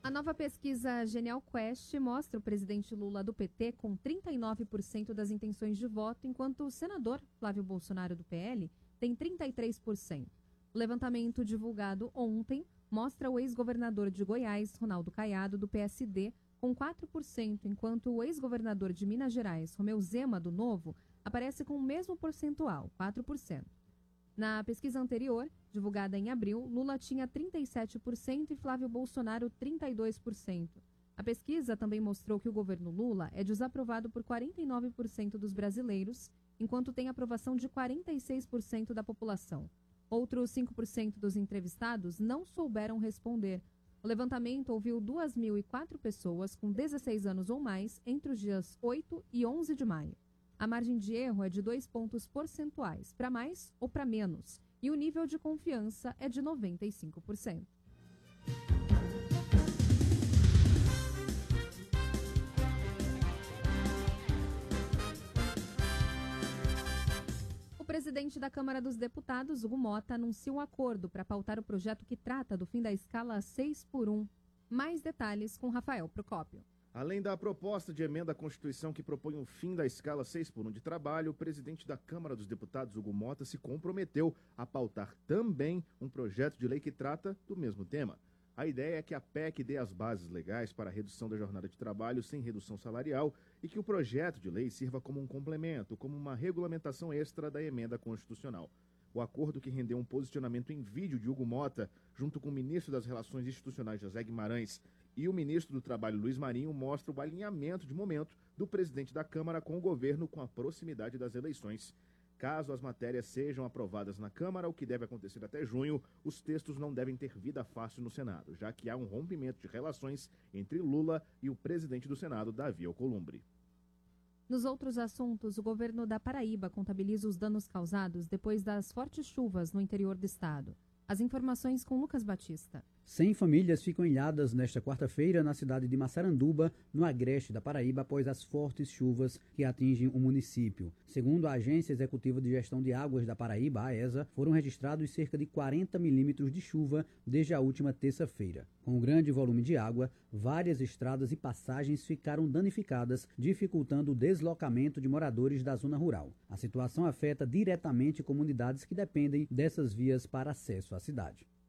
A nova pesquisa Genial Quest mostra o presidente Lula do PT com 39% das intenções de voto, enquanto o senador Flávio Bolsonaro do PL tem 33%. O levantamento divulgado ontem mostra o ex-governador de Goiás, Ronaldo Caiado, do PSD, com 4%, enquanto o ex-governador de Minas Gerais, Romeu Zema, do Novo, aparece com o mesmo percentual, 4%. Na pesquisa anterior, divulgada em abril, Lula tinha 37% e Flávio Bolsonaro 32%. A pesquisa também mostrou que o governo Lula é desaprovado por 49% dos brasileiros, enquanto tem aprovação de 46% da população. Outros 5% dos entrevistados não souberam responder. O levantamento ouviu 2.004 pessoas com 16 anos ou mais entre os dias 8 e 11 de maio. A margem de erro é de 2 pontos percentuais, para mais ou para menos, e o nível de confiança é de 95%. O presidente da Câmara dos Deputados, Hugo Motta, anunciou um acordo para pautar o projeto que trata do fim da escala 6x1. Mais detalhes com Rafael Procópio. Além da proposta de emenda à Constituição que propõe o fim da escala 6x1 de trabalho, o presidente da Câmara dos Deputados, Hugo Motta, se comprometeu a pautar também um projeto de lei que trata do mesmo tema. A ideia é que a PEC dê as bases legais para a redução da jornada de trabalho sem redução salarial e que o projeto de lei sirva como um complemento, como uma regulamentação extra da emenda constitucional. O acordo, que rendeu um posicionamento em vídeo de Hugo Motta, junto com o ministro das Relações Institucionais, José Guimarães, e o ministro do Trabalho, Luiz Marinho, mostra o alinhamento de momento do presidente da Câmara com o governo com a proximidade das eleições. Caso as matérias sejam aprovadas na Câmara, o que deve acontecer até junho, os textos não devem ter vida fácil no Senado, já que há um rompimento de relações entre Lula e o presidente do Senado, Davi Alcolumbre. Nos outros assuntos, o governo da Paraíba contabiliza os danos causados depois das fortes chuvas no interior do estado. As informações com Lucas Batista. 100 famílias ficam ilhadas nesta quarta-feira na cidade de Massaranduba, no agreste da Paraíba, após as fortes chuvas que atingem o município. Segundo a Agência Executiva de Gestão de Águas da Paraíba, a AESA, foram registrados cerca de 40 milímetros de chuva desde a última terça-feira. Com o grande volume de água, várias estradas e passagens ficaram danificadas, dificultando o deslocamento de moradores da zona rural. A situação afeta diretamente comunidades que dependem dessas vias para acesso à cidade.